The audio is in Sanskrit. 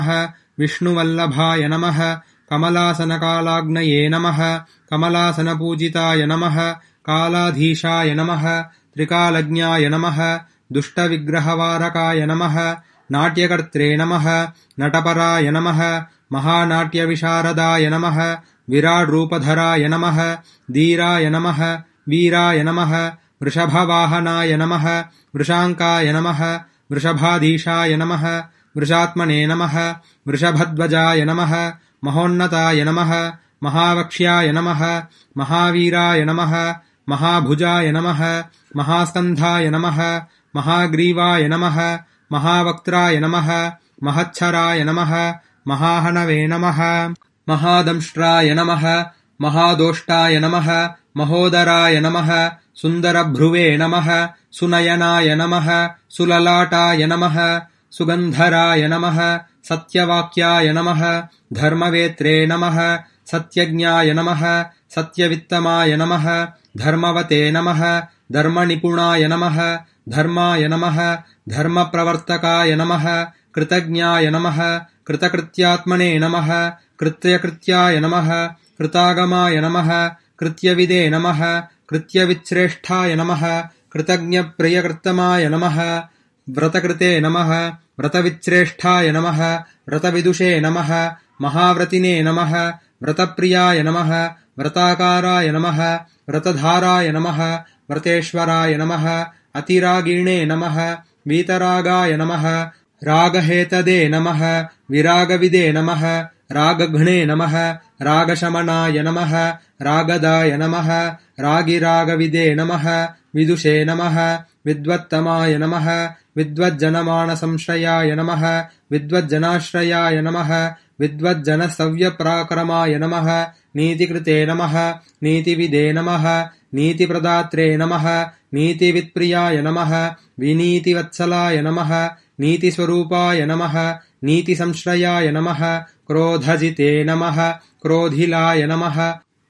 विष्णुवल्लभाय नमः कमलासनकालाग्नये नमः कमलासनपूजिताय नमः कालाधीशाय नमः त्रिकालज्ञाय नमः दुष्टविग्रहवारकाय नमः नाट्यकर्त्रे नमः नटपराय नमः महानाट्यविशारदाय नमः विराड्रूपधराय नमः धीराय नमः वीराय नमः वृषभवाहनाय नमः वृषाङ्काय नमः वृषभाधीशाय नमः वृषात्मने नमः वृषभध्वजाय नमः महोन्नताय नमः महावक्ष्याय नमः महावीराय नमः महाभुजाय नमः महास्कन्धाय नमः महाग्रीवाय नमः महावक्त्राय नमः महच्छराय नमः महाहनवे नमः महादंष्ट्राय नमः महादोष्टाय नमः महोदराय नमः सुन्दरभ्रुवे नमः सुनयनाय नमः सुललाटाय नमः सुगन्धराय नमः सत्यवाक्याय नमः धर्मवेत्रे नमः सत्यज्ञाय नमः सत्यवित्तमाय नमः धर्मवते नमः धर्मनिपुणाय नमः धर्माय नमः धर्मप्रवर्तकाय नमः कृतज्ञाय नमः कृतकृत्यात्मने नमः कृत्यकृत्याय नमः कृतागमाय नमः कृत्यविदे नमः कृत्यविच्छ्रेष्ठाय नमः कृतज्ञप्रियकृत्तमाय नमः व्रतकृते नमः व्रतविच्छ्रेष्ठाय नमः व्रतविदुषे नमः महाव्रतिने नमः व्रतप्रियाय नमः व्रताकाराय नमः व्रतधाराय नमः व्रतेश्वराय नमः अतिरागिणे नमः वीतरागाय नमः रागहेतदे नमः विरागविदे नमः रागघ्ने नमः रागशमनाय नमः रागदाय नमः रागिरागविदे नमः विदुषे नमः विद्वत्तमाय नमः विद्वज्जनमानसंश्रयाय नमः विद्वज्जनाश्रयाय नमः विद्वज्जनसव्यपराक्रमाय नमः नीतिकृते नमः नीतिविदे नमः नीतिप्रदात्रे नमः नीतिवित्प्रियाय नमः विनीतिवत्सलाय नमः नीतिस्वरूपाय नमः नीतिसंश्रयाय नमः क्रोधजिते नमः क्रोधिलाय नमः